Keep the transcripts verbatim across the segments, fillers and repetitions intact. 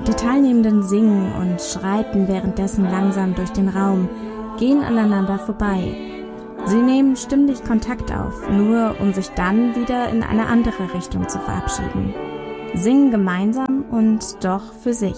Die Teilnehmenden singen und schreiten währenddessen langsam durch den Raum, gehen aneinander vorbei. Sie nehmen stimmlich Kontakt auf, nur um sich dann wieder in eine andere Richtung zu verabschieden. Singen gemeinsam und doch für sich.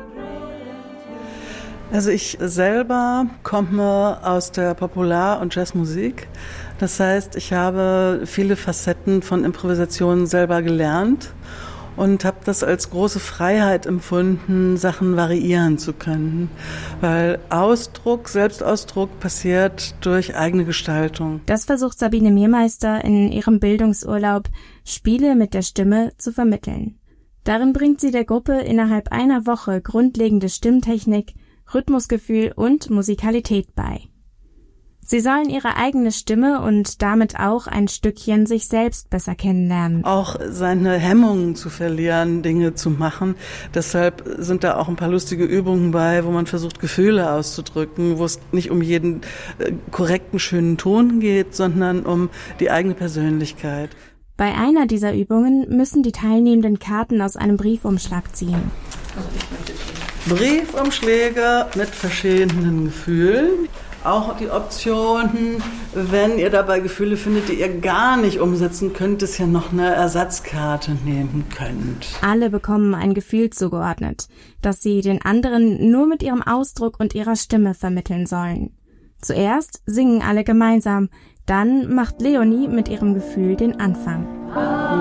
Also ich selber komme aus der Popular- und Jazzmusik. Das heißt, ich habe viele Facetten von Improvisation selber gelernt und habe das als große Freiheit empfunden, Sachen variieren zu können. Weil Ausdruck, Selbstausdruck passiert durch eigene Gestaltung. Das versucht Sabine Meermeister in ihrem Bildungsurlaub, Spiele mit der Stimme zu vermitteln. Darin bringt sie der Gruppe innerhalb einer Woche grundlegende Stimmtechnik, Rhythmusgefühl und Musikalität bei. Sie sollen ihre eigene Stimme und damit auch ein Stückchen sich selbst besser kennenlernen. Auch seine Hemmungen zu verlieren, Dinge zu machen. Deshalb sind da auch ein paar lustige Übungen bei, wo man versucht, Gefühle auszudrücken, wo es nicht um jeden äh, korrekten, schönen Ton geht, sondern um die eigene Persönlichkeit. Bei einer dieser Übungen müssen die Teilnehmenden Karten aus einem Briefumschlag ziehen. Briefumschläge mit verschiedenen Gefühlen. Auch die Optionen, wenn ihr dabei Gefühle findet, die ihr gar nicht umsetzen könnt, dass ihr noch eine Ersatzkarte nehmen könnt. Alle bekommen ein Gefühl zugeordnet, das sie den anderen nur mit ihrem Ausdruck und ihrer Stimme vermitteln sollen. Zuerst singen alle gemeinsam, dann macht Leonie mit ihrem Gefühl den Anfang.